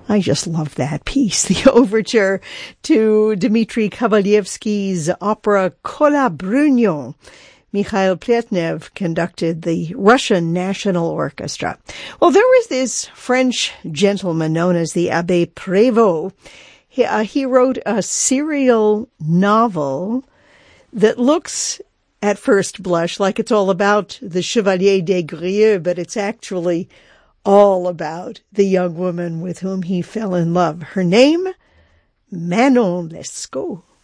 I just love that piece, the overture to Dmitri Kovalyevsky's opera Kolabrunyo. Mikhail Pletnev conducted the Russian National Orchestra. Well, there was this French gentleman known as the Abbé Prévost. He wrote a serial novel that looks at first blush like it's all about the Chevalier des Grieux, but it's actually all about the young woman with whom he fell in love. Her name, Manon Lescaut.